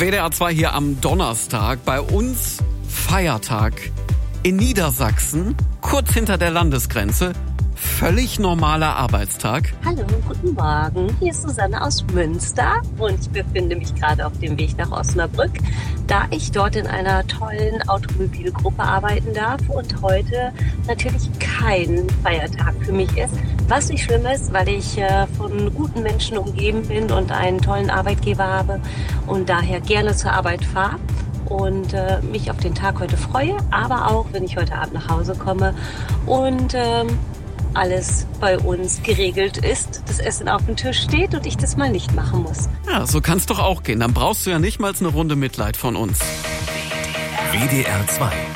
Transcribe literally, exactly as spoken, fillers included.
W D R zwei hier am Donnerstag. Bei uns Feiertag in Niedersachsen, kurz hinter der Landesgrenze. Völlig normaler Arbeitstag. Hallo, guten Morgen. Hier ist Susanne aus Münster und ich befinde mich gerade auf dem Weg nach Osnabrück, da ich dort in einer tollen Automobilgruppe arbeiten darf und heute natürlich kein Feiertag für mich ist. Was nicht schlimm ist, weil ich äh, von guten Menschen umgeben bin und einen tollen Arbeitgeber habe und daher gerne zur Arbeit fahre. Und äh, mich auf den Tag heute freue, aber auch, wenn ich heute Abend nach Hause komme und ähm, alles bei uns geregelt ist, das Essen auf dem Tisch steht und ich das mal nicht machen muss. Ja, so kann's doch auch gehen. Dann brauchst du ja nicht mal eine Runde Mitleid von uns. W D R zwei